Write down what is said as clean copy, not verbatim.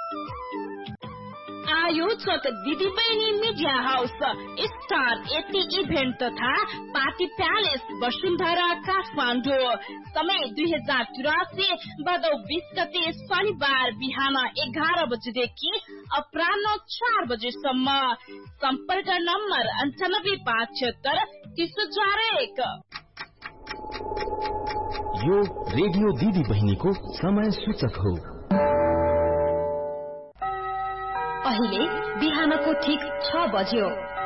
आयोजक दिदीबहिनी media house star 80 event तथा पार्टी प्यालेस वसुन्धरा काठमाडौँ। समय 2084 भदौ 20 गते शनिबार बिहान 11 बजेदेखि अपराह्न 4 बजेसम्म। सम्पर्क नम्बर 9576 यो रेडियो दिदी बहिनीको समय सूचक हो। अहिले बिहानको ठीक 6 बज्यो।